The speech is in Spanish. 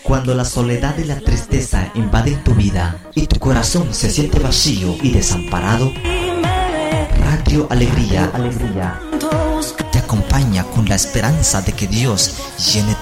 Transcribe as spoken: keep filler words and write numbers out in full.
Cuando la soledad y la tristeza invaden tu vida y tu corazón se siente vacío y desamparado, Radio Alegría, Alegría te acompaña con la esperanza de que Dios llene